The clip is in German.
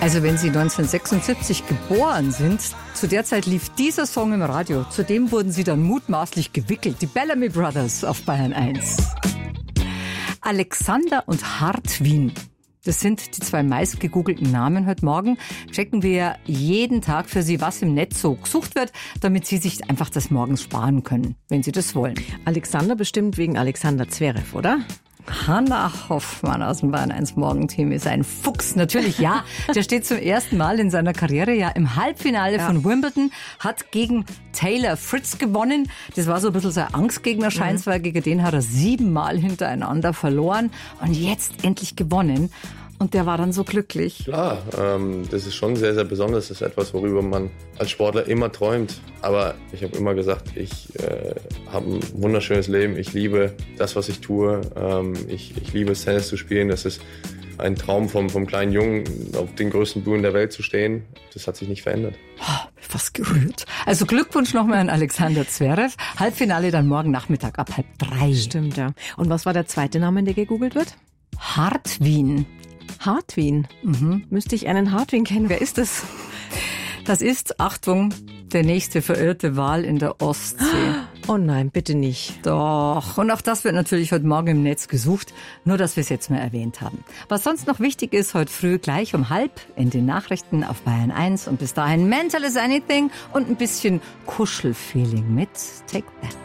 Also wenn Sie 1976 geboren sind, zu der Zeit lief dieser Song im Radio. Zudem wurden Sie dann mutmaßlich gewickelt. Die Bellamy Brothers auf Bayern 1. Alexander und Hartwin. Das sind die 2 meist gegoogelten Namen. Heute Morgen checken wir jeden Tag für Sie, was im Netz so gesucht wird, damit Sie sich einfach das morgens sparen können, wenn Sie das wollen. Alexander bestimmt wegen Alexander Zverev, oder? Hanna Hoffmann aus dem Bayern 1 Morgenteam ist ein Fuchs. Natürlich, ja. Der steht zum ersten Mal in seiner Karriere ja im Halbfinale von Wimbledon, hat gegen Taylor Fritz gewonnen. Das war so ein bisschen sein Angstgegner, scheint's, weil gegen den hat er 7 Mal hintereinander verloren und jetzt endlich gewonnen. Und der war dann so glücklich. Klar, das ist schon sehr, sehr besonders. Das ist etwas, worüber man als Sportler immer träumt. Aber ich habe immer gesagt, ich habe ein wunderschönes Leben. Ich liebe das, was ich tue. Ich liebe es, Tennis zu spielen. Das ist ein Traum vom kleinen Jungen, auf den größten Bühnen der Welt zu stehen. Das hat sich nicht verändert. Oh, fast gerührt. Also Glückwunsch nochmal an Alexander Zverev. Halbfinale dann morgen Nachmittag ab 2:30. Stimmt, ja. Und was war der zweite Name, der gegoogelt wird? Hartwin. Hartwin? Müsste ich einen Hartwin kennen. Wer ist das? Das ist, Achtung, der nächste verirrte Wal in der Ostsee. Oh nein, bitte nicht. Doch. Und auch das wird natürlich heute Morgen im Netz gesucht. Nur, dass wir es jetzt mal erwähnt haben. Was sonst noch wichtig ist, heute früh gleich um 12:30 in den Nachrichten auf Bayern 1. Und bis dahin Mental is Anything und ein bisschen Kuschelfeeling mit Take That.